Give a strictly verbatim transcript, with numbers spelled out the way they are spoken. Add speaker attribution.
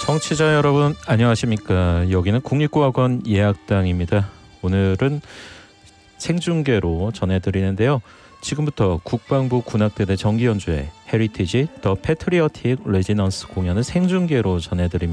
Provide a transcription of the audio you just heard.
Speaker 1: 청취자 여러분 안녕하십니까. 여기는 국립고학원 예약당입니다. 오늘은 생중계로 전해드리는데요. 지금부터 국방부 군악대대 정기연주회 헤리티지 더 패트리어틱 레지넌스 공연을 생중계로 전해드립니다.